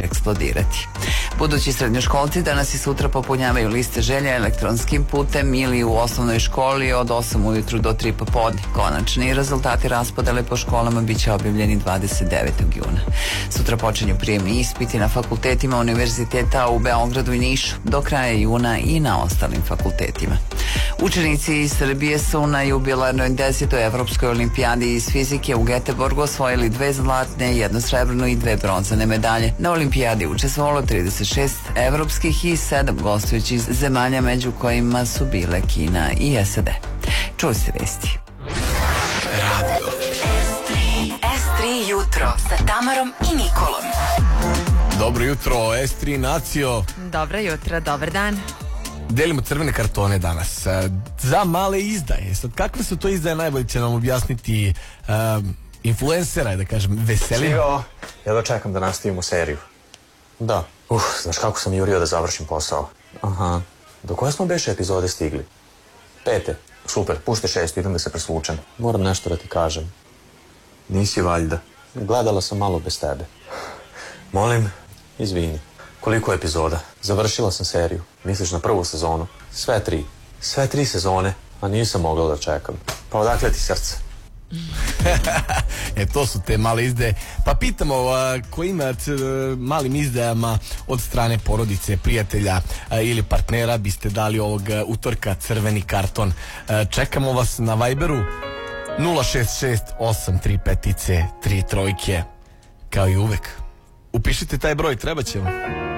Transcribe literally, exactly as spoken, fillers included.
eksplodirati. Budući srednjoškolci danas i sutra popunjavaju liste želja elektronskim putem ili u osnovnoj školi od osam ujutru do tri popodne. Konačni rezultati raspodele po školama biće objavljeni dvadeset devetog juna. Sutra počinju prijemni ispiti na fakultetima univerziteta u Beogradu i Nišu, do kraja juna i na ostalim fakultetima. Učenici iz Srbije su na jubilarnoj desetoj Evropskoj olimpijadi iz fizike u Göteborgu osvojili dve zlatne, jednu srebrnu i dve bronzane medalje. Na olimpijadi učestvovalo trideset šest evropskih i sedam gostujućih zemalja, među kojima su bile Kina i S A D. Čuli ste vesti. Radio S tri jutro sa Tamarom i Nikolom. Dobro jutro, S tri Nacio. Dobro jutro, dobar dan. Delimo crvene kartone danas za male izdaje. Sad, kakve su to izdaje, najbolje će nam objasniti uh, influencera, da kažem, Veselin. Stigao, jedva čekam da nastavimo seriju. Da. Uf, znaš kako sam jurio da završim posao. Aha. Do koje smo beše epizode stigli? Pete. Super, pušte šest, idem da se presvučem. Moram nešto da ti kažem. Nisi valjda. Gledala sam malo bez tebe. Molim? Izvini. Koliko epizoda? Završila sam seriju. Misliš na prvu sezonu? Sve tri. Sve tri sezone? A nisam mogla da čekam. Pa odakle ti srce? E, to su te male izdaje. Pa pitamo a, ko ima c, malim izdajama od strane porodice, prijatelja a, ili partnera biste dali ovog a, utorka crveni karton. A, čekamo vas na Viberu nula šest šest osam tri pet tri trojke. Kao i uvek. Upišite taj broj, treba će vam.